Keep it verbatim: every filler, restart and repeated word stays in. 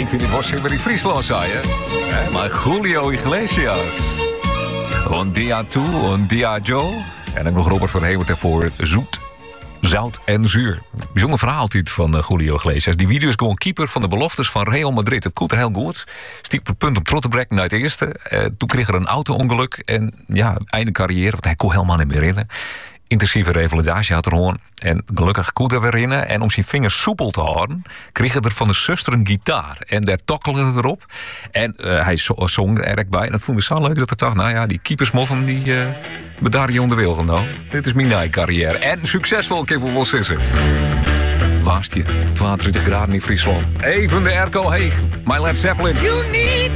ik vind het wel simmer in Friesland, zei je. Maar Julio Iglesias. Un dia tu, un dia Joe. En dan nog Robert van Hemert ervoor zoet. Zout en zuur. Bijzonder verhaal dit van uh, Julio Iglesias. Die video is gewoon keeper van de beloftes van Real Madrid. Het komt er heel goed. Stiep op het punt om trot te breken uit de eerste. Uh, toen kreeg er een auto-ongeluk. En ja, einde carrière, want hij kon helemaal niet meer rennen. Intensieve revalidatie had er gewoon. En gelukkig kon hij weer rennen. En om zijn vingers soepel te houden, kreeg hij er van de zuster een gitaar. En daar tokkelde hij erop. En uh, hij zo- zong er erg bij. En dat vond ik zo leuk dat ik dacht, nou ja, die keepersmoffen die uh, bedaar je onder wil genomen. Dit is mijn nieuwe carrière. En succesvol, ik even wel zeggen. Waast je, tweeëntwintig graden in Friesland. Even de airco heeg. My Led Zeppelin. You need